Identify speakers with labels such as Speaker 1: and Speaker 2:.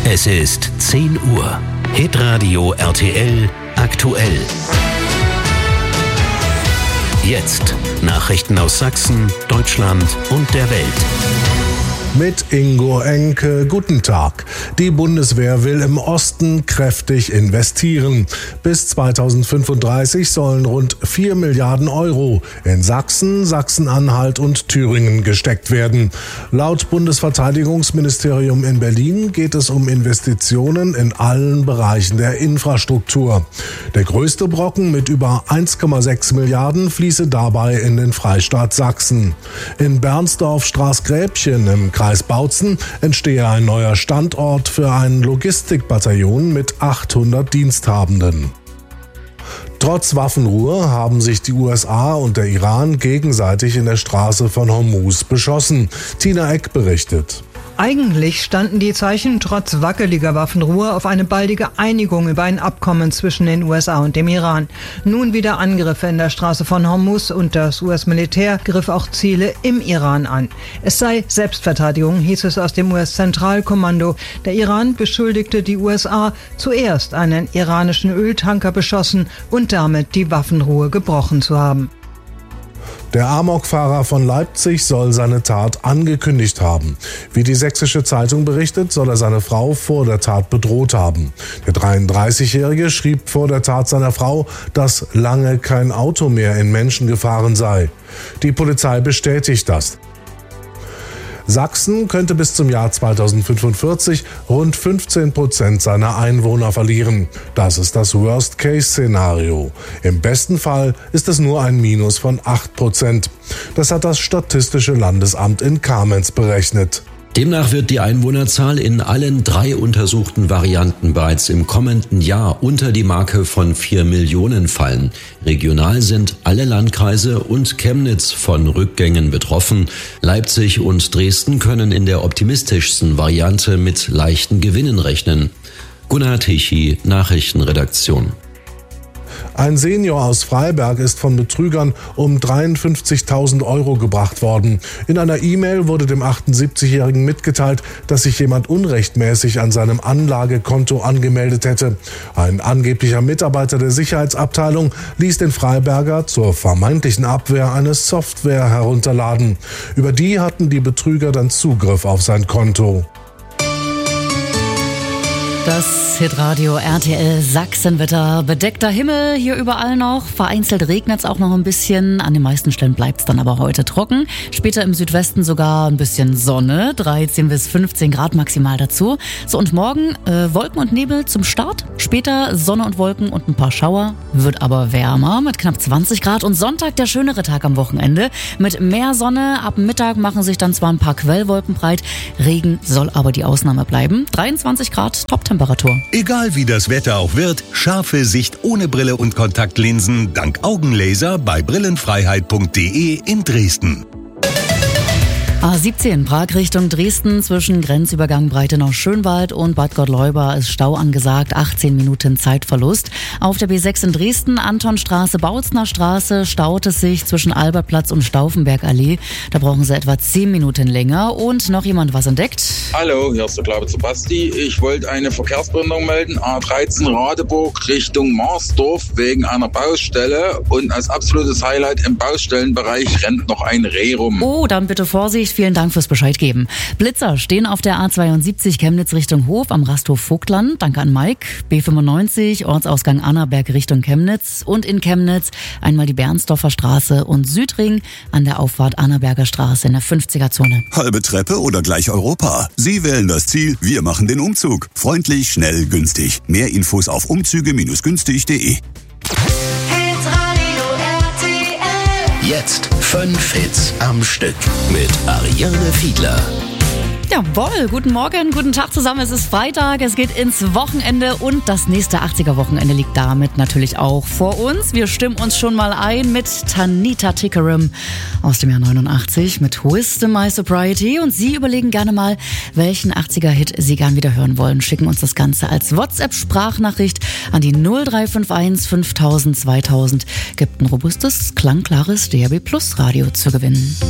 Speaker 1: Es ist 10 Uhr. Hitradio RTL aktuell. Jetzt Nachrichten aus Sachsen, Deutschland und der Welt.
Speaker 2: Mit Ingo Enke, guten Tag. Die Bundeswehr will im Osten kräftig investieren. Bis 2035 sollen rund 4 Milliarden Euro in Sachsen, Sachsen-Anhalt und Thüringen gesteckt werden. Laut Bundesverteidigungsministerium in Berlin geht es um Investitionen in allen Bereichen der Infrastruktur. Der größte Brocken mit über 1,6 Milliarden fließe dabei in den Freistaat Sachsen. In Bernsdorf-Straßgräbchen im Kreis Bautzen entstehe ein neuer Standort für ein Logistikbataillon mit 800 Diensthabenden. Trotz Waffenruhe haben sich die USA und der Iran gegenseitig in der Straße von Hormuz beschossen. Tina Eck berichtet.
Speaker 3: Eigentlich standen die Zeichen trotz wackeliger Waffenruhe auf eine baldige Einigung über ein Abkommen zwischen den USA und dem Iran. Nun wieder Angriffe in der Straße von Hormuz und das US-Militär griff auch Ziele im Iran an. Es sei Selbstverteidigung, hieß es aus dem US-Zentralkommando. Der Iran beschuldigte die USA, zuerst einen iranischen Öltanker beschossen und damit die Waffenruhe gebrochen zu haben.
Speaker 2: Der Amokfahrer von Leipzig soll seine Tat angekündigt haben. Wie die Sächsische Zeitung berichtet, soll er seine Frau vor der Tat bedroht haben. Der 33-Jährige schrieb vor der Tat seiner Frau, dass lange kein Auto mehr in Menschen gefahren sei. Die Polizei bestätigt das. Sachsen könnte bis zum Jahr 2045 rund 15% seiner Einwohner verlieren. Das ist das Worst-Case-Szenario. Im besten Fall ist es nur ein Minus von 8%. Das hat das Statistische Landesamt in Kamenz berechnet.
Speaker 4: Demnach wird die Einwohnerzahl in allen 3 untersuchten Varianten bereits im kommenden Jahr unter die Marke von 4 Millionen fallen. Regional sind alle Landkreise und Chemnitz von Rückgängen betroffen. Leipzig und Dresden können in der optimistischsten Variante mit leichten Gewinnen rechnen. Gunnar Tichy, Nachrichtenredaktion.
Speaker 2: Ein Senior aus Freiberg ist von Betrügern um 53.000 Euro gebracht worden. In einer E-Mail wurde dem 78-Jährigen mitgeteilt, dass sich jemand unrechtmäßig an seinem Anlagekonto angemeldet hätte. Ein angeblicher Mitarbeiter der Sicherheitsabteilung ließ den Freiberger zur vermeintlichen Abwehr eine Software herunterladen. Über die hatten die Betrüger dann Zugriff auf sein Konto.
Speaker 5: Das Hitradio RTL Sachsenwetter. Bedeckter Himmel hier überall noch. Vereinzelt regnet es auch noch ein bisschen. An den meisten Stellen bleibt es dann aber heute trocken. Später im Südwesten sogar ein bisschen Sonne. 13 bis 15 Grad maximal dazu. So, und morgen Wolken und Nebel zum Start. Später Sonne und Wolken und ein paar Schauer. Wird aber wärmer mit knapp 20 Grad. Und Sonntag der schönere Tag am Wochenende. Mit mehr Sonne. Ab Mittag machen sich dann zwar ein paar Quellwolken breit. Regen soll aber die Ausnahme bleiben. 23 Grad, Top-Temperatur.
Speaker 6: Egal wie das Wetter auch wird, scharfe Sicht ohne Brille und Kontaktlinsen dank Augenlaser bei brillenfreiheit.de in Dresden.
Speaker 5: A17 Prag Richtung Dresden zwischen Grenzübergang Breitenau-Schönwald und Bad Gottleuba ist Stau angesagt, 18 Minuten Zeitverlust. Auf der B6 in Dresden, Antonstraße, Bautzner Straße, staut es sich zwischen Albertplatz und Stauffenbergallee. Da brauchen Sie etwa 10 Minuten länger. Und noch jemand was entdeckt?
Speaker 7: Hallo, hier ist der Glaube zu Basti. Ich wollte eine Verkehrsbehinderung melden. A13 Radeburg Richtung Marsdorf wegen einer Baustelle. Und als absolutes Highlight im Baustellenbereich rennt noch ein Reh rum.
Speaker 5: Oh, dann bitte Vorsicht. Vielen Dank fürs Bescheid geben. Blitzer stehen auf der A72 Chemnitz Richtung Hof am Rasthof Vogtland. Danke an Mike. B95 Ortsausgang Annaberg Richtung Chemnitz. Und in Chemnitz einmal die Bernsdorfer Straße und Südring an der Auffahrt Annaberger Straße in der 50er-Zone.
Speaker 8: Halbe Treppe oder gleich Europa? Sie wählen das Ziel, wir machen den Umzug. Freundlich, schnell, günstig. Mehr Infos auf umzüge-günstig.de.
Speaker 1: Jetzt 5 Hits am Stück mit Ariane Fiedler.
Speaker 5: Jawohl, guten Morgen, guten Tag zusammen. Es ist Freitag, es geht ins Wochenende und das nächste 80er-Wochenende liegt damit natürlich auch vor uns. Wir stimmen uns schon mal ein mit Tanita Tikaram aus dem Jahr 89 mit Wisdom My Sobriety und Sie überlegen gerne mal, welchen 80er-Hit Sie gern wieder hören wollen. Schicken uns das Ganze als WhatsApp-Sprachnachricht an die 0351 5000 2000. Gibt ein robustes, klangklares DAB+ Radio zu gewinnen.